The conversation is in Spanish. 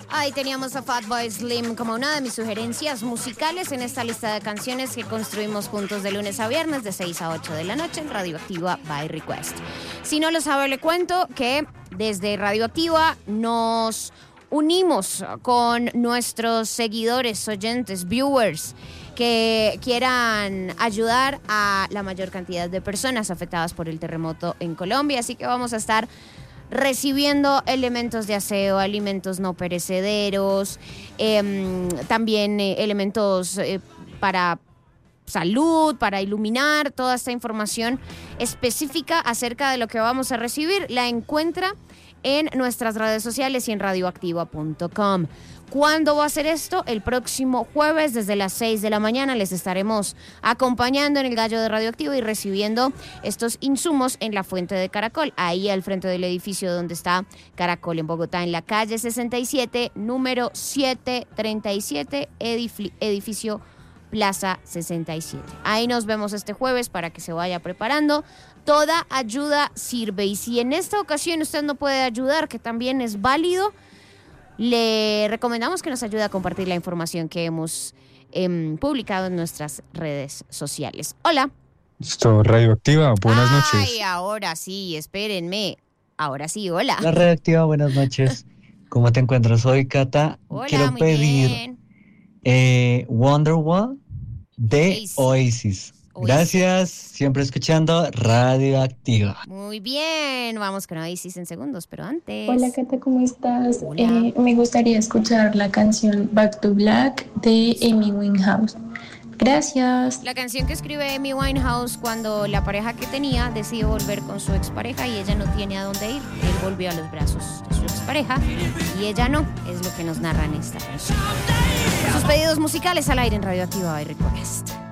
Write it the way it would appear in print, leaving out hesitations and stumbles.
Ahí teníamos a Fatboy Slim como una de mis sugerencias musicales en esta lista de canciones que construimos juntos de lunes a viernes de 6 a 8 de la noche en Radioactiva by Request. Si no lo sabe, le cuento que desde Radioactiva nos unimos con nuestros seguidores, oyentes, viewers, que quieran ayudar a la mayor cantidad de personas afectadas por el terremoto en Colombia. Así que vamos a estar recibiendo elementos de aseo, alimentos no perecederos, también elementos para salud, para iluminar. Toda esta información específica acerca de lo que vamos a recibir la encuentra en nuestras redes sociales y en radioactiva.com. ¿Cuándo va a ser esto? El próximo jueves desde las 6 de la mañana les estaremos acompañando en el Gallo de Radioactiva y recibiendo estos insumos en la Fuente de Caracol, ahí al frente del edificio donde está Caracol en Bogotá, en la calle 67, número 737, edificio Plaza 67. Ahí nos vemos este jueves para que se vaya preparando. Toda ayuda sirve, y si en esta ocasión usted no puede ayudar, que también es válido, le recomendamos que nos ayude a compartir la información que hemos publicado en nuestras redes sociales. Hola. Esto, Radioactiva, buenas noches. Ay, ahora sí, espérenme. Ahora sí, hola. La Radioactiva, buenas noches. ¿Cómo te encuentras hoy, Cata? Hola, Quiero muy pedir Wonderwall de Oasis. Gracias, siempre escuchando Radioactiva. Muy bien, vamos con Oasis en segundos, pero antes... Hola Cata, ¿cómo estás? Me gustaría escuchar la canción Back to Black de Amy Winehouse. Gracias. La canción que escribe Amy Winehouse cuando la pareja que tenía decidió volver con su expareja y ella no tiene a dónde ir. Él volvió a los brazos de su expareja y ella no, es lo que nos narra en esta canción. Sus pedidos musicales al aire en Radioactiva by Request.